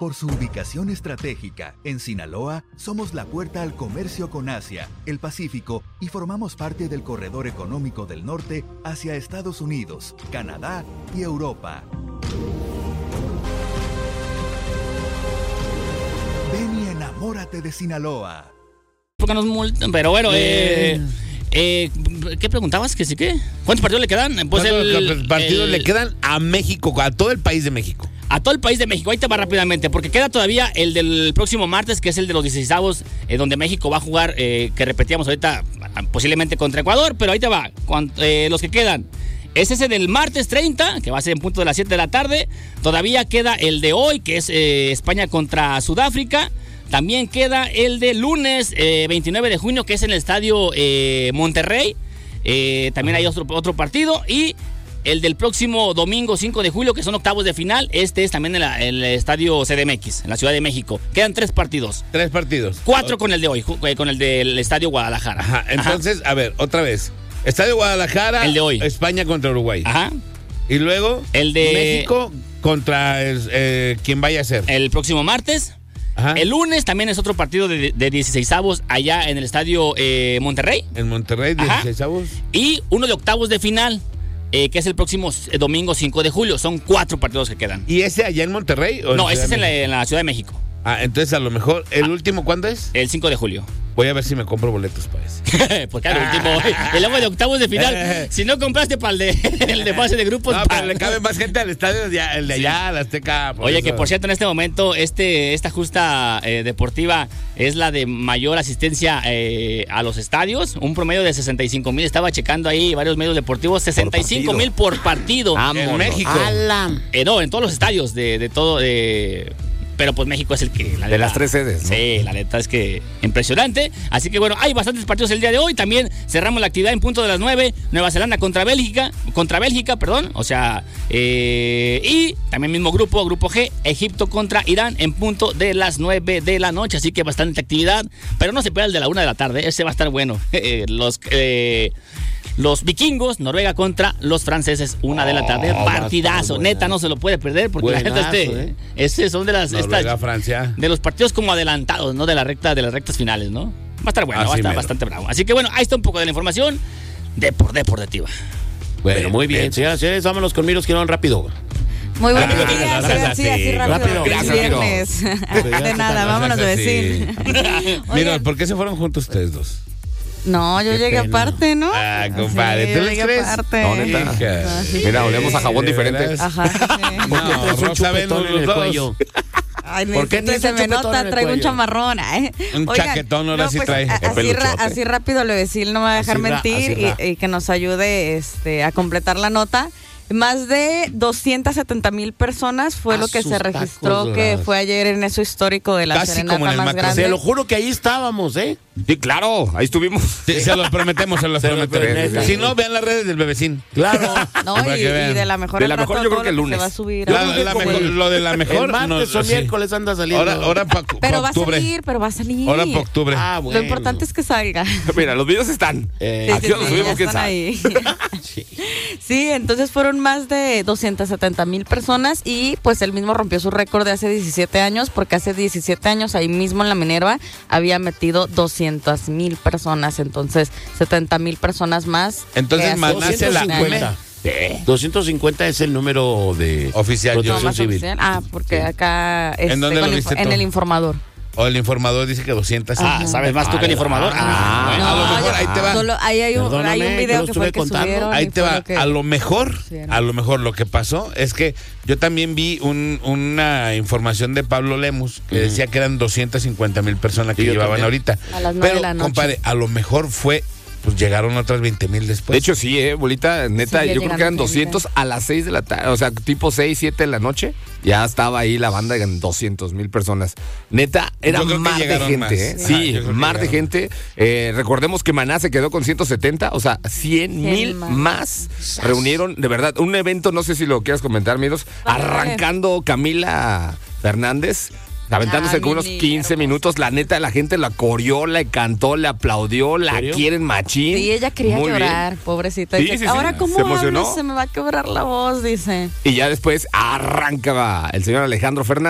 Por su ubicación estratégica, en Sinaloa, somos la puerta al comercio con Asia, el Pacífico y formamos parte del corredor económico del norte hacia Estados Unidos, Canadá y Europa. Ven y enamórate de Sinaloa. Porque nos multan, pero bueno, ¿qué preguntabas? ¿Que sí qué? ¿Cuántos partidos le quedan? Pues ¿Cuántos partidos le quedan a México, a todo el país de México? A todo el país de México, ahí te va rápidamente, porque queda todavía el del próximo martes, que es el de los 16avos, donde México va a jugar, que repetíamos ahorita, posiblemente contra Ecuador, pero ahí te va, los que quedan. Es ese del martes 30, que va a ser en punto de las 7 de la tarde. Todavía queda el de hoy, que es España contra Sudáfrica. También queda el de lunes 29 de junio, que es en el estadio Monterrey. También hay otro partido. Y el del próximo domingo 5 de julio, que son octavos de final. Este es también en el estadio CDMX, en la Ciudad de México. Quedan 3 partidos. 3 partidos. 4 con el de hoy, con el del estadio Guadalajara. Ajá, entonces, a ver, otra vez. Estadio Guadalajara, el de hoy. España contra Uruguay. Ajá. Y luego, el de México contra quien vaya a ser. El próximo martes. Ajá. El lunes también es otro partido de 16avos allá en el estadio Monterrey. En Monterrey, 16avos. Y uno de octavos de final, que es el próximo domingo 5 de julio. Son 4 partidos que quedan. ¿Y ese allá en Monterrey? ¿O no, ese es en la Ciudad de México. Ah, entonces a lo mejor, ¿el último cuándo es? El 5 de julio. Voy a ver si me compro boletos para ese. Pues claro, el agua de octavos de final. Si no compraste para el de fase de grupos. No, pero le cabe más gente al estadio, el de allá, la Azteca. Oye, eso. Que por cierto, en este momento, esta justa deportiva es la de mayor asistencia a los estadios. Un promedio de 65,000. Estaba checando ahí varios medios deportivos. 65,000 por partido. En México. No, en todos los estadios de todo. Pero pues México es el que... de las 3 sedes, ¿no? Sí, la neta es que impresionante. Así que bueno, hay bastantes partidos el día de hoy. También cerramos la actividad en punto de las 9. Nueva Zelanda contra Bélgica, o sea... y también mismo grupo G, Egipto contra Irán en punto de las 9 de la noche. Así que bastante actividad. Pero no se pierda el de la 1 de la tarde. Ese va a estar bueno. Los vikingos, Noruega contra los franceses, 1 de la tarde. Partidazo, neta, no se lo puede perder porque buenazo, la neta ese son de las Francia. De los partidos como adelantados, ¿no? De las rectas finales, ¿no? Va a estar bueno, va a estar bastante bravo. Así que bueno, ahí está un poco de la información deportiva. Bueno, muy bien, señoras y señores, vámonos con Miros Quirón rápido. Muy buenos días, así rápido. Gracias, de nada, vámonos a decir. Mira, ¿por qué se fueron juntos ustedes dos? No, yo llegué aparte, ¿no? Ah, compadre, sí, ¿tú les crees? No, neta. Mira, olemos a jabón diferente. Ajá, sí. No sabemos en el cuello. Ay, ¿por qué ni se me nota? Traigo un chamarrón. Un chaquetón ahora sí trae. Así rápido, Levecil no me va a dejar mentir y que nos ayude a completar la nota. Más de 270,000 personas fue lo que se registró que fue ayer en eso histórico de la casi serenata como en el más Macro. grande. Se lo juro que ahí estábamos, ¿eh? Sí, claro, ahí estuvimos. Sí, se los prometemos, Si no, vean las redes del Bebecín. Claro. No, y de la mejor. De la mejor yo creo que el lunes. Se va a subir. Lo de la mejor. El martes o miércoles anda saliendo. Pero va a salir. Ahora para octubre. Bueno. Lo importante es que salga. Mira, los videos están. Aquí los subimos, quién sabe. Ahí. Sí, entonces fueron más de 270,000 personas y pues él mismo rompió su récord de hace 17 años porque hace 17 años ahí mismo en la Minerva había metido 200,000 personas, entonces 70,000 personas más. Entonces Maná se la come. 250 es el número de oficial. Protección Civil. Porque acá ¿En dónde lo viste en el Informador. O el Informador dice que 200. ¿Sabes más tú que el Informador? Bueno, a lo mejor ahí te va. Solo, ahí hay un video que fue que subieron. Ahí te va. A lo mejor lo que pasó es que yo también vi una información de Pablo Lemus que decía que eran 250,000 personas que llevaban también ahorita. A las 9 de la noche. Compadre, a lo mejor fue... Pues llegaron otras 20,000 después. De hecho, sí, bolita, neta, yo creo que eran 200 a las 6 de la tarde, o sea, tipo 6, 7 de la noche, ya estaba ahí la banda, eran 200,000 personas. Neta, era mar de gente, más. Sí, mar de gente. Recordemos que Maná se quedó con 170, o sea, 100,000 más reunieron, de verdad, un evento, no sé si lo quieras comentar, Miros, arrancando Camila Fernández, aventándose con unos 15 minutos, la neta, la gente la coreó, le cantó, le aplaudió, la quieren machín. Sí, ella quería llorar, pobrecita. Sí, dice, ahora, ¿cómo se emocionó? Se me va a quebrar la voz, dice. Y ya después arrancaba el señor Alejandro Fernández.